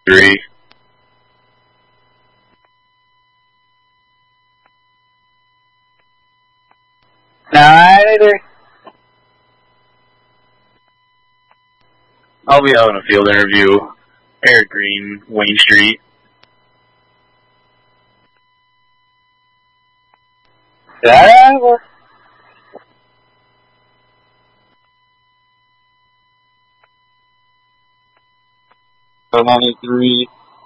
3. Neither. I'll be having a field interview. Eric Green, Wayne Street. That work. So 93.